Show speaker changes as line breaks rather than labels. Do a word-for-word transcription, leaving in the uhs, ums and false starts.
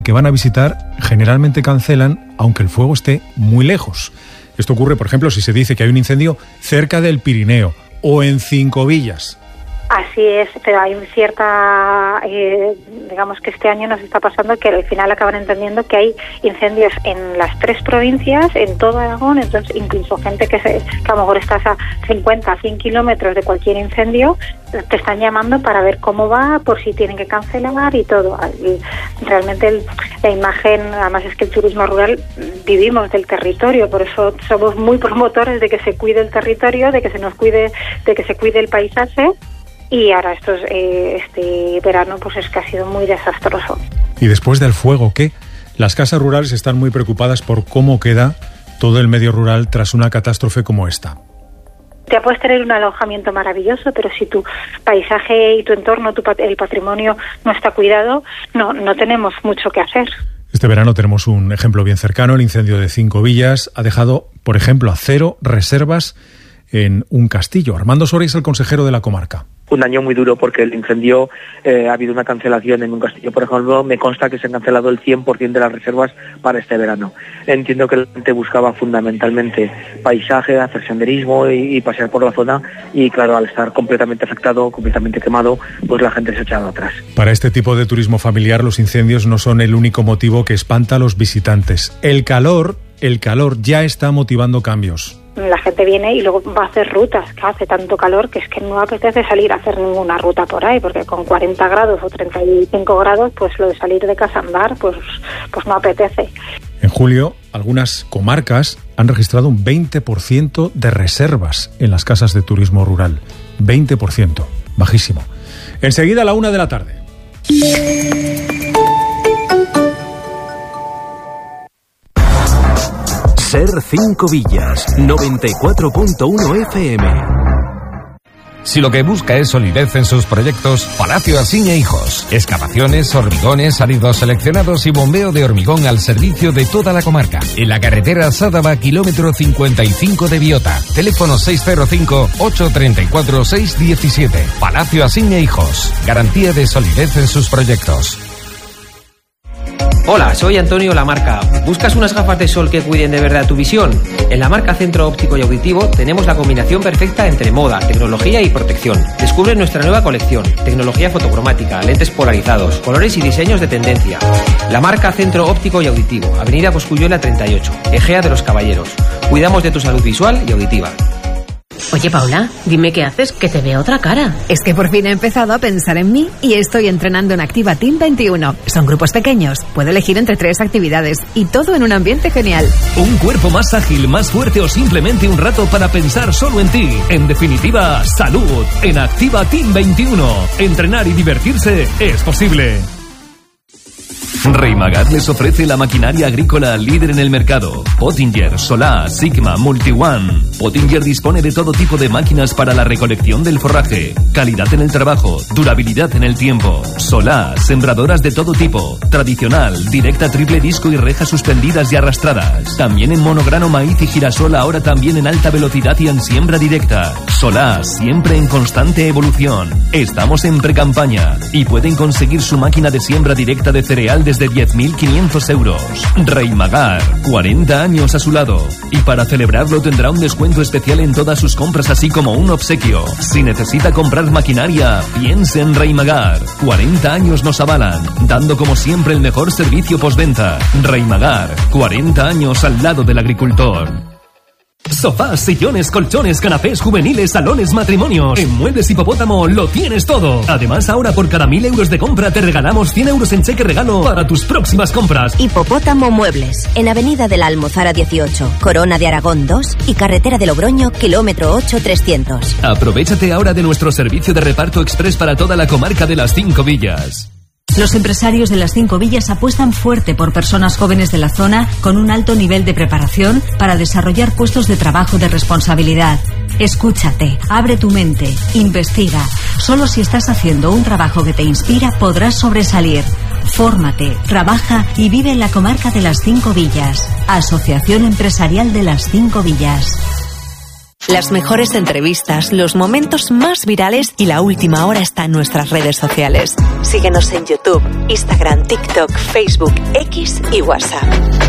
que van a visitar generalmente cancelan aunque el fuego esté muy lejos. Esto ocurre, por ejemplo, si se dice que hay un incendio cerca del Pirineo o en Cinco Villas.
Así es, pero hay cierta, eh, digamos que este año nos está pasando que al final acaban entendiendo que hay incendios en las tres provincias, en todo Aragón, entonces incluso gente que, se, que a lo mejor estás a cincuenta, cien kilómetros de cualquier incendio, te están llamando para ver cómo va, por si tienen que cancelar y todo. Y realmente el, la imagen, además es que el turismo rural vivimos del territorio, por eso somos muy promotores de que se cuide el territorio, de que se nos cuide, de que se cuide el paisaje. Y ahora estos, eh, este verano pues es que ha sido muy desastroso.
Y después del fuego, ¿qué? Las casas rurales están muy preocupadas por cómo queda todo el medio rural tras una catástrofe como esta.
Ya puedes tener un alojamiento maravilloso, pero si tu paisaje y tu entorno, tu, el patrimonio no está cuidado, no, no tenemos mucho que hacer.
Este verano tenemos un ejemplo bien cercano. El incendio de Cinco Villas ha dejado, por ejemplo, a cero reservas en un castillo. Armando Soria es el consejero de la comarca.
Un año muy duro porque el incendio, eh, ha habido una cancelación en un castillo, por ejemplo, me consta que se han cancelado el cien por ciento de las reservas para este verano. Entiendo que la gente buscaba fundamentalmente paisaje, hacer senderismo y, y pasear por la zona y claro, al estar completamente afectado, completamente quemado, pues la gente se ha echado atrás.
Para este tipo de turismo familiar los incendios no son el único motivo que espanta a los visitantes. El calor, el calor ya está motivando cambios.
La gente viene y luego va a hacer rutas, que hace tanto calor que es que no apetece salir a hacer ninguna ruta por ahí, porque con cuarenta grados o treinta y cinco grados, pues lo de salir de casa a andar, pues, pues no apetece.
En julio, algunas comarcas han registrado un veinte por ciento de reservas en las casas de turismo rural. veinte por ciento, bajísimo. Enseguida a la una de la tarde.
Ser Cinco Villas, noventa y cuatro punto uno F M.
Si lo que busca es solidez en sus proyectos, Palacio Asín e Hijos. Excavaciones, hormigones, salidos seleccionados y bombeo de hormigón al servicio de toda la comarca. En la carretera Sádava, kilómetro cincuenta y cinco de Biota. Teléfono seis cero cinco, ocho tres cuatro, seis uno siete. Palacio Asín e Hijos. Garantía de solidez en sus proyectos.
Hola, soy Antonio Lamarca. ¿Buscas unas gafas de sol que cuiden de verdad tu visión? En Lamarca Centro Óptico y Auditivo tenemos la combinación perfecta entre moda, tecnología y protección. Descubre nuestra nueva colección, tecnología fotocromática, lentes polarizados, colores y diseños de tendencia. Lamarca Centro Óptico y Auditivo, Avenida Cosculluela treinta y ocho, Egea de los Caballeros. Cuidamos de tu salud visual y auditiva.
Oye, Paula, dime qué haces, que te veo otra cara.
Es que por fin he empezado a pensar en mí y estoy entrenando en Activa Team veintiuno. Son grupos pequeños, puedo elegir entre tres actividades y todo en un ambiente genial.
Un cuerpo más ágil, más fuerte o simplemente un rato para pensar solo en ti. En definitiva, salud. En Activa Team veintiuno. Entrenar y divertirse es posible. Reimagat les ofrece la maquinaria agrícola líder en el mercado. Pottinger, Solar, Sigma, MultiOne. Pottinger dispone de todo tipo de máquinas para la recolección del forraje. Calidad en el trabajo, durabilidad en el tiempo. Solar, sembradoras de todo tipo. Tradicional, directa, triple disco y rejas suspendidas y arrastradas. También en monograno, maíz y girasol, ahora también en alta velocidad y en siembra directa. Solar, siempre en constante evolución. Estamos en precampaña y pueden conseguir su máquina de siembra directa de cereal de desde diez mil quinientos euros. Reimagar, cuarenta años a su lado. Y para celebrarlo tendrá un descuento especial en todas sus compras, así como un obsequio. Si necesita comprar maquinaria, piense en Reimagar. cuarenta años nos avalan, dando como siempre el mejor servicio postventa. Reimagar, cuarenta años al lado del agricultor. Sofás, sillones, colchones, canapés juveniles, salones, matrimonios. En Muebles Hipopótamo lo tienes todo. Además, ahora por cada mil euros de compra te regalamos cien euros en cheque regalo para tus próximas compras.
Hipopótamo Muebles, en Avenida de la Almozara dieciocho, Corona de Aragón dos y Carretera de Logroño, kilómetro ocho trescientos.
Aprovéchate ahora de nuestro servicio de reparto express para toda la comarca de las Cinco Villas.
Los empresarios de las Cinco Villas apuestan fuerte por personas jóvenes de la zona con un alto nivel de preparación para desarrollar puestos de trabajo de responsabilidad. Escúchate, abre tu mente, investiga. Solo si estás haciendo un trabajo que te inspira podrás sobresalir. Fórmate, trabaja y vive en la comarca de las Cinco Villas. Asociación Empresarial de las Cinco Villas.
Las mejores entrevistas, los momentos más virales y la última hora está en nuestras redes sociales. Síguenos en YouTube, Instagram, TikTok, Facebook, X y WhatsApp.